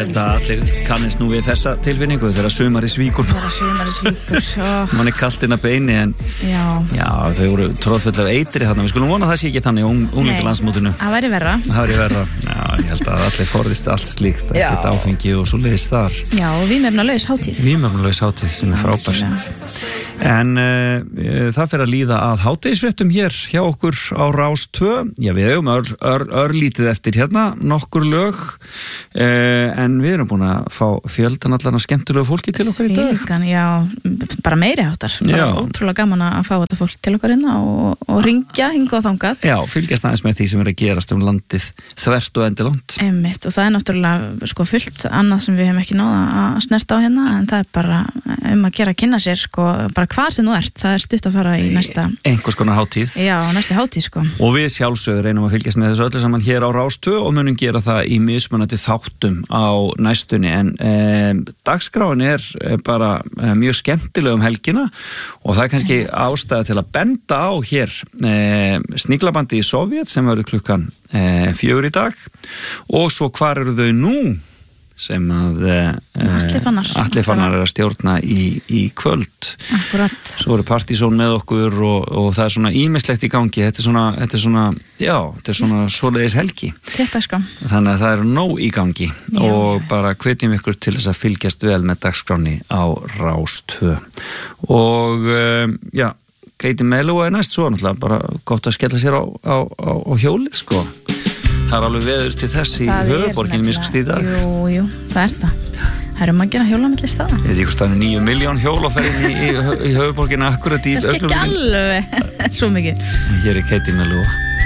held að allir kannist nú við þessa tilfinningu þegar sumarið svíkur mann kalt inn að beini en já, þau voru tróðfull af eitri þarna, við skulum vona að það sé ekki þannig unglingalandsmótinu. Það væri verra. Já, ég held að allir forðist allt slíkt, ekkert áfengi og svo leiðist þar. Já, og vímefnalaus hátíð sem er frábært. En það fer að líða að hátíðisfréttum hér hjá okkur á Rás 2. Já, við eigum örlítið eftir hérna, nokkur lög, en við erum búin að fá fjöldan allan að skemmtilegu fólki til okkar í dag. Svíkan, já, bara meiri háttar. Bara ótrúlega gaman að fá þetta fólk til okkar hérna og ringja, hinga og þangað. Já, fylgjast aðeins með því sem er að gerast landið þvert og endilangt. Einmitt, og það er náttúrulega fullt annað sem við hefum ekki náða að snerta á hérna, en það er bara að gera að kynna sér, bara hvað sem þú ert, það er stutt að fara í næsta einhvers konar hátíð. Já, næstu hátíð Og við sjálfsögur reynum að fylgjast með þessu öllu saman hér á Rás 2 og munum gera það í mismunandi þáttum á næstunni, en dagskráin er bara mjög skemmtileg helgina og það er kannski ástæða til að benda á hér Sniglabandi í Sovjet sem verður klukkan 4 í dag og svo hvar eru þau nú sem að Atli Fannar er að stjórna í kvöld. Akkurat. Svo eru Partizón með okkur og það er svona ýmislegt í gangi. Þetta er svona svoleiðis helgi. Dagskrá. Þannig að það er nóg í gangi og bara hvetjum ykkur til þess að fylgjast vel með dagskráni á Rás 2. Og Keiti Melú er næst, svo náttúrulega bara gott að skella sér á hjólið, Það er alveg veður til þess í höfuborginni miskst í dag. Jú, það er það. Það eru maður að hjóla milli staða. Ég veit ekki hvort það er 9 miljón hjól á ferðinni í höfuborginni akkurat í augnablikinu. Það er ekki alveg svo mikið. Hér er Keiti Melú.